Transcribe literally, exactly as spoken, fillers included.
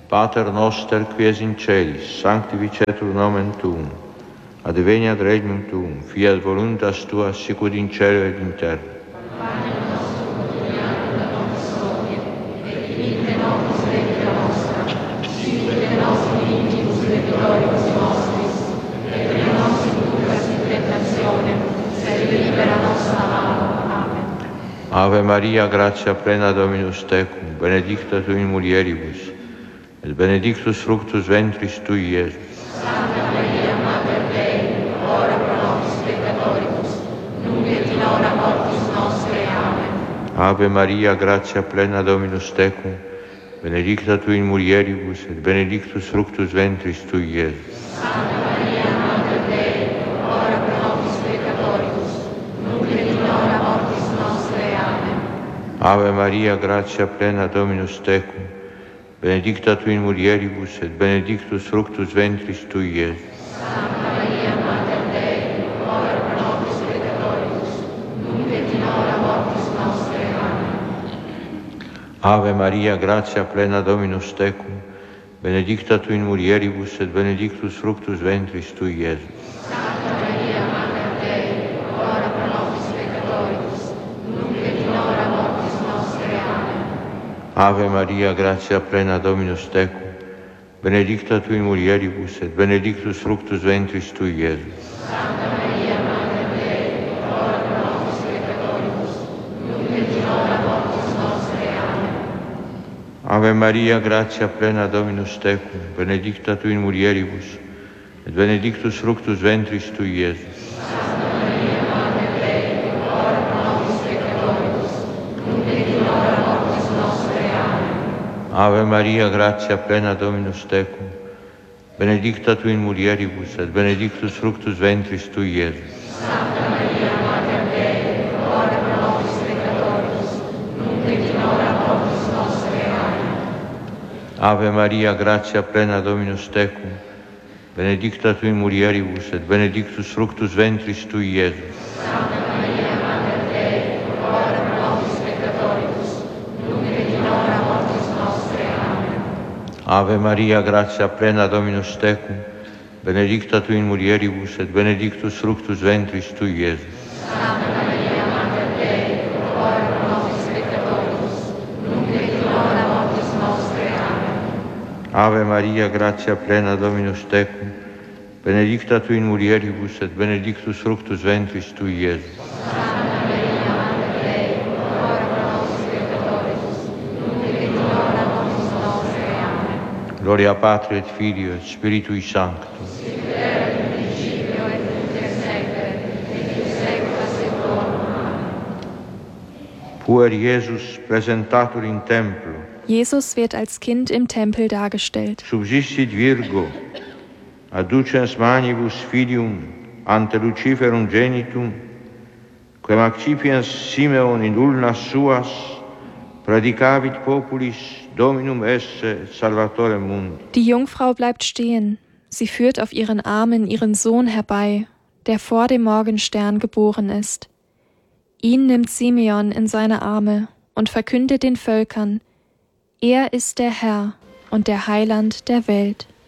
Pater noster, qui es in celis, sanctificetur nomen tuum, adveniat regnum tuum, fiat voluntas tua, sicut in cielo et in terra. Pane nostro quotidiano da nobis hodie, et dimitte nobis debita nostra, sicut et nos dimittimus debitoribus nostris, et ne nos inducas in tentationem, sed libera nos a malo. Amen. Ave Maria, gratia plena Dominus tecum, benedicta tu in mulieribus, et benedictus fructus ventris tui, Iesus. Santa Maria, Mater Dei, ora pro nobis peccatoribus, nunc et in hora mortis nostre. Amen. Ave Maria, gratia plena Dominus tecum, benedicta tu in mulieribus, et benedictus fructus ventris tui, Iesus. Santa Maria, Mater Dei, ora pro nobis peccatoribus, nunc et in hora mortis nostre. Amen. Ave Maria, gratia plena Dominus tecum, benedicta tu in mulieribus, et benedictus fructus ventris tui, Iesus. Santa Maria, Mater Dei, ora pro nobis peccatoribus, nunc et in hora mortis nostre. Amen. Ave Maria, gratia plena Dominus tecum, benedicta tu in mulieribus, et benedictus fructus ventris tui, Iesus. Santa Maria, Mater Dei, ora pro nobis peccatoribus, nunc et in hora mortis nostre. Amen. Ave Maria, gratia plena Dominus tecum, benedicta tu in mulieribus, et benedictus fructus ventris tui, Iesus. Santa Maria, Mater Dei, ora pro nobis peccatoribus, nunc et in hora mortis nostre. Amen. Ave Maria, gratia plena Dominus tecum, benedicta tu in mulieribus, et benedictus fructus ventris tui, Iesus. Santa Maria, Mater Dei, ora pro nobis peccatoribus, nunc et in hora mortis nostre. Amen. Ave Maria, gratia plena Dominus tecum, benedicta tu in mulieribus, et benedictus fructus ventris tui, Iesus. Santa Maria, Mater Dei, ora pro nobis peccatoribus, nunc et in hora mortis nostre. Amen. Ave Maria, gratia plena Dominus tecum, benedicta tu in mulieribus, et benedictus fructus ventris tui, Iesus. Santa Maria, Mater Dei, ora pro nobis peccatoribus, nunc et in hora mortis nostre. Amen. Ave Maria, gratia plena Dominus tecum, benedicta tu in mulieribus, et benedictus fructus ventris tui, Iesus. Santa Maria, Mater Dei, ora pro nobis peccatoribus, nunc et in hora mortis nostre. Amen. Ave Maria, gratia plena Dominus tecum, benedicta tu in mulieribus, et benedictus fructus ventris tui, Iesus. Santa Maria, Mater Dei, ora pro nobis peccatoribus, nunc et in hora mortis nostre. Amen. Gloria Patri et Filio et Spiritui Sancto. Sic erat in principio et nunc et semper, et in saecula saeculorum. Amen. Puer Iesus presentatur in templo, Jesus wird als Kind im Tempel dargestellt. subsistit Virgo, adducens manibus filium ante Luciferum genitum, quem accipiens Simeon in ulnas suas, predicavit populis Dominum esse et Salvatorem mundi. Die Jungfrau bleibt stehen. Sie führt auf ihren Armen ihren Sohn herbei, der vor dem Morgenstern geboren ist. Ihn nimmt Simeon in seine Arme und verkündet den Völkern: Er ist der Herr und der Heiland der Welt.